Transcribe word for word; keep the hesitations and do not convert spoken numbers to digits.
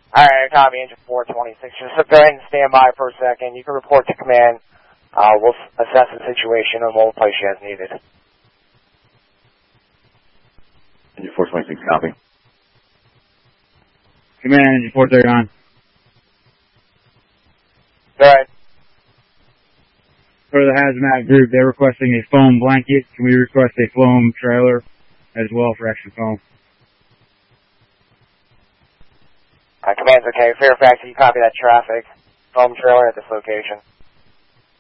Alright, copy, engine four twenty-six. Just go ahead and stand by for a second. You can report to command. Uh, we'll assess the situation and we'll place you as needed. Engine four twenty-six, copy. Command, engine four thirty-nine. Go ahead. For the hazmat group, they're requesting a foam blanket. Can we request a foam trailer as well for extra foam? Uh, command's okay. Fairfax, you copy that traffic. Foam trailer at this location.